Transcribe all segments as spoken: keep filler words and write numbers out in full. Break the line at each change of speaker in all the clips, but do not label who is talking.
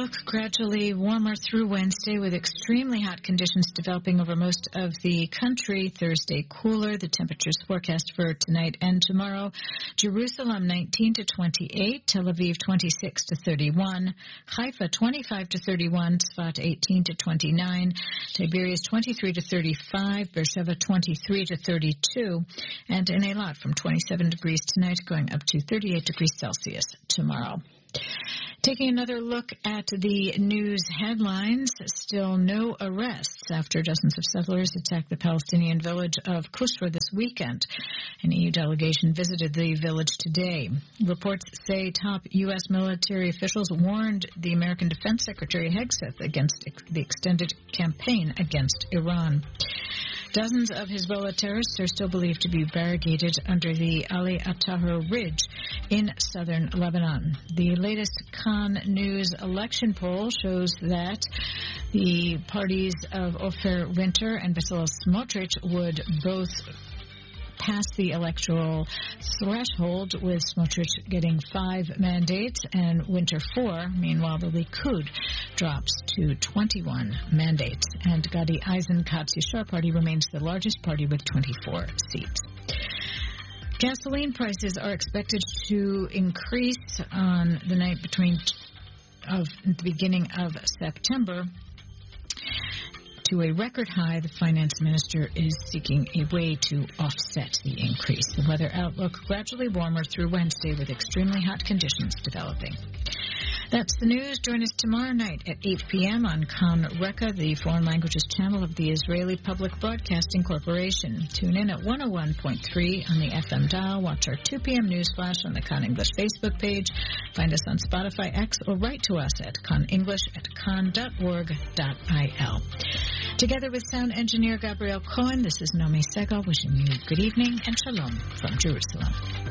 outlook, gradually warmer through Wednesday with extremely hot conditions developing over most of the country. Thursday cooler. The temperatures forecast for tonight and tomorrow. Jerusalem nineteen to twenty-eight. Tel Aviv twenty-six to thirty-one. Haifa twenty-five to thirty-one. Tzfat eighteen to twenty-nine. Tiberias twenty-three to thirty-five. Beersheba twenty-three to thirty-two. And in Eilat from twenty-seven degrees tonight going up to thirty-eight degrees Celsius tomorrow. Taking another look at the news headlines, still no arrests after dozens of settlers attacked the Palestinian village of Kusra this weekend. An E U delegation visited the village today. Reports say top U S military officials warned the American Defense Secretary Hegseth against the extended campaign against Iran. Dozens of Hezbollah terrorists are still believed to be barricaded under the Ali Attahar Ridge in southern Lebanon. The latest Khan News election poll shows that the parties of Ofer Winter and Bezalel Smotrich would both pass the electoral threshold, with Smotrich getting five mandates and Winter four. Meanwhile, the Likud drops to twenty-one mandates, and Gadi Eisenkot's Yashar party remains the largest party with twenty-four seats. Gasoline prices are expected to increase on the night between of the beginning of September to a record high. The finance minister is seeking a way to offset the increase. The weather outlook, gradually warmer through Wednesday with extremely hot conditions developing. That's the news. Join us tomorrow night at eight p.m. on Kan Reka, the foreign languages channel of the Israeli Public Broadcasting Corporation. Tune in at one oh one point three on the F M dial. Watch our two p.m. news flash on the Kan English Facebook page. Find us on Spotify, X, or write to us at kanenglish at kan dot org dot i l. Together with sound engineer Gabriel Cohen, this is Nomi Segal wishing you good evening and shalom from Jerusalem.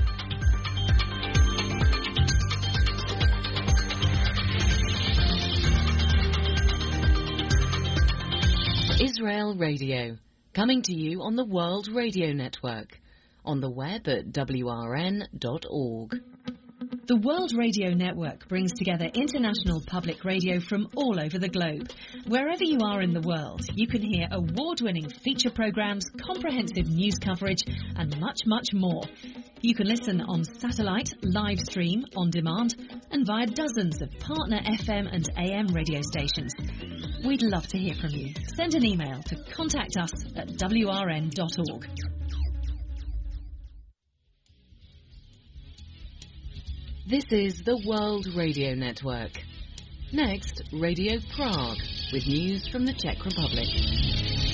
Israel Radio, coming to you on the World Radio Network, on the web at w r n dot org.
The World Radio Network brings together international public radio from all over the globe. Wherever you are in the world, you can hear award-winning feature programs, comprehensive news coverage, and much, much more. You can listen on satellite, live stream, on demand, and via dozens of partner F M and A M radio stations. We'd love to hear from you. Send an email to contact us at w r n dot org.
This is the World Radio Network. Next, Radio Prague, with news from the Czech Republic.